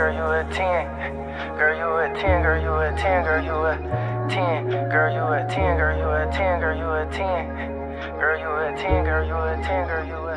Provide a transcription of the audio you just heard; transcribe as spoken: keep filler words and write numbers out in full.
girl, you a ten. Girl, you a ten, girl, you a ten, girl, you a ten. Girl, you a ten, girl, you a ten, girl, you a ten. Girl, you a ten, girl, you a ten, girl, you a